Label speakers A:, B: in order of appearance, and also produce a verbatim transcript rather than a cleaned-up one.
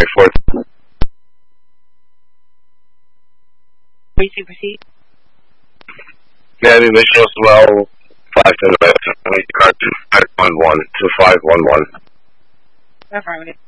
A: twenty-fourth.
B: Please proceed.
A: Yeah, the initial as well. Five ten minutes. Car two five one one two five one one.
B: Affirmative.